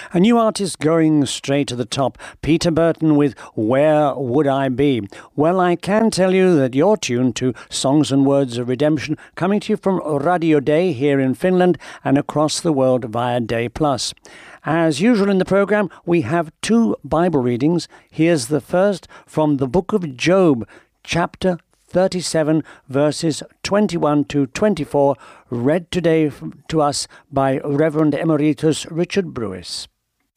A new artist going straight to the top, Peter Burton with Where Would I Be? Well, I can tell you that you're tuned to Songs and Words of Redemption, coming to you from Radio Day here in Finland and across the world via Day Plus. As usual in the programme, we have two Bible readings. Here's the first from the book of Job, chapter 37, verses 21 to 24, read today to us by Reverend Emeritus Richard Brewis.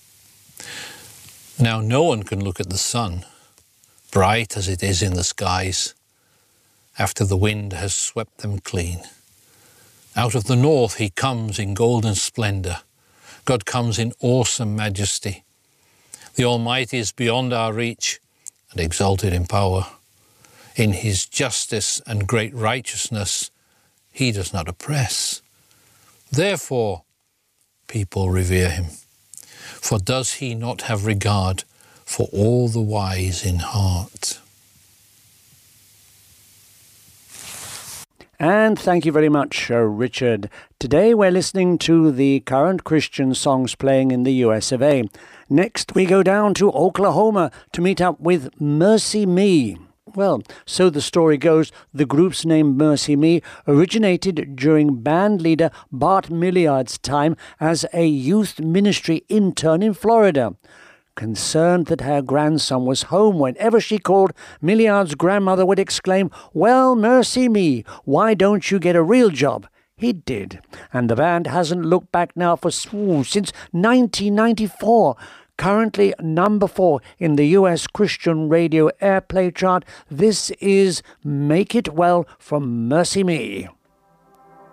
Now no one can look at the sun, bright as it is in the skies, after the wind has swept them clean. Out of the north he comes in golden splendour. God comes in awesome majesty. The Almighty is beyond our reach and exalted in power. In his justice and great righteousness, he does not oppress. Therefore, people revere him. For does he not have regard for all the wise in heart? And thank you very much, Richard. Today we're listening to the current Christian songs playing in the US of A. Next we go down to Oklahoma to meet up with Mercy Me. Well, so the story goes, the group's name Mercy Me originated during band leader Bart Milliard's time as a youth ministry intern in Florida. Concerned that her grandson was home whenever she called, Milliard's grandmother would exclaim, "Well, Mercy Me, why don't you get a real job?" He did, and the band hasn't looked back now since 1994. Currently number 4 in the US Christian radio airplay chart, this is Make It Well from Mercy Me.